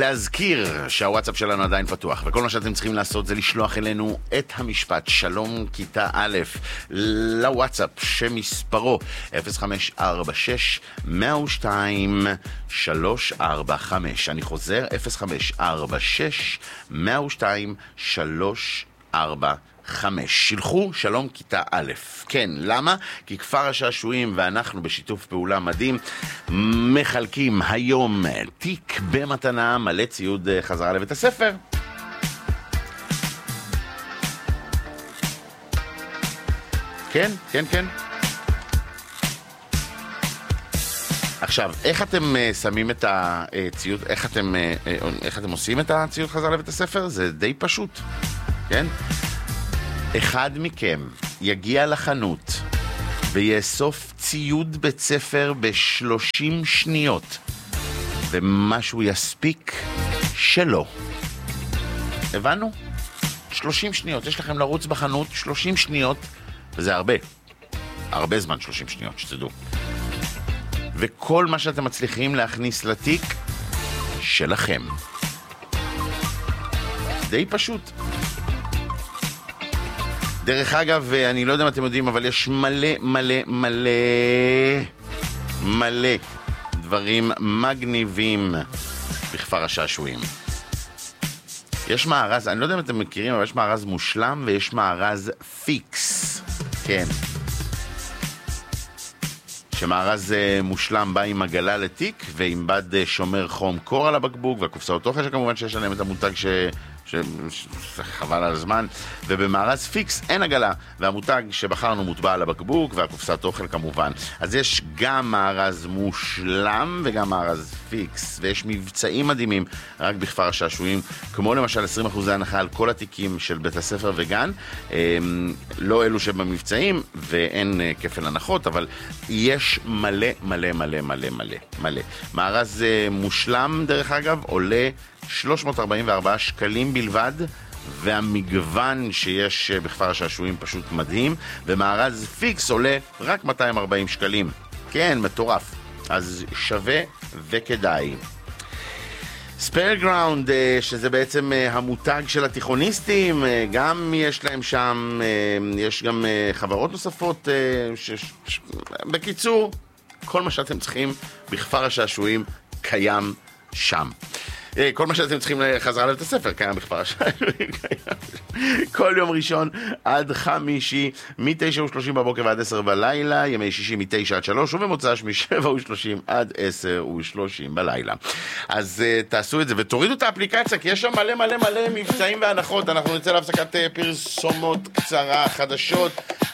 להזכיר שהוואטסאפ שלנו עדיין פתוח, וכל מה שאתם צריכים לעשות זה לשלוח אלינו את המשפט שלום כיתה א' לוואטסאפ שמספרו 0546-102-345. אני חוזר, 0546-102-345. שילחו שלום כיתה א'. כן, למה? כי כפר השעשועים ואנחנו בשיתוף פעולה מדהים מחלקים היום תיק במתנה מלא ציוד חזרה לבית הספר. כן, כן, כן. עכשיו, איך אתם שמים את הציוד, איך אתם עושים את הציוד חזרה לבית הספר? זה די פשוט, כן? אחד מכם יגיע לחנות ויאסוף ציוד בית ספר ב-30 שניות, ומה שהוא יספיק שלו. הבנו? 30 שניות, יש לכם לרוץ בחנות 30 שניות, וזה הרבה זמן 30 שניות, שתדעו. וכל מה שאתם מצליחים להכניס לתיק שלכם. די פשוט. דרך אגב, אני לא יודע אם אתם יודעים, אבל יש מלא דברים מגניבים בכפר השעשועים. יש מארז, אני לא יודע אם אתם מכירים, אבל יש מארז מושלם ויש מארז פיקס. כן. שמארז מושלם בא עם עגלה לתיק ועם בד שומר חום קור על הבקבוק והקופסאות אוכל שכמובן שיש עליהם את המותג שחבל על הזמן, ובמארז פיקס אין עגלה והמותג שבחרנו מוטבע על הבקבוק והקופסת אוכל כמובן. אז יש גם מארז מושלם וגם מארז פיקס, ויש מבצעים מדהימים רק בכפר השעשועים, כמו למשל 20% הנחה על כל התיקים של בית הספר וגן, לא אלו שבמבצעים ואין כפל הנחות, אבל יש מלא. מארז מושלם דרך אגב עולה 344 שקלים בלבד, והמגוון שיש בכפר השעשועים פשוט מדהים, ומארז פיקס עולה רק 240 שקלים. כן, מטורף. אז שווה וכדאי. ספיירגראונד, שזה בעצם המותג של התיכוניסטים, גם יש להם שם, יש גם חברות נוספות, בקיצור, כל מה שאתם צריכים בכפר השעשועים קיים שם. כל מה שאתם צריכים לחזרה לבית הספר קיים בכפר השעשועים. כל יום ראשון עד חמישי, מ-9:30 בבוקר ועד 10 בלילה, ימי שישי מ-9 עד 3, ובמוצ"ש מ-7:30 עד 10:30 בלילה. אז תעשו את זה ותורידו את האפליקציה, כי יש שם מלא מבצעים והנחות. אנחנו נצא להפסקת פרסומות קצרה, חדשות,